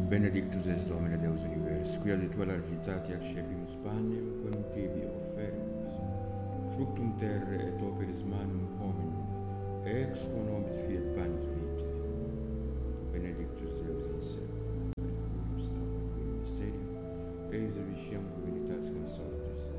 Benedictus es Domine Deus Univers, quia de tua largitate accepimus panem, quem tibi offerimus, fructum terrae et operis manum hominum, ex quo nobis fiat panis vitae. Benedictus Deus in seculum, per curios apud mysterium, eis erviciam divinitas consortes,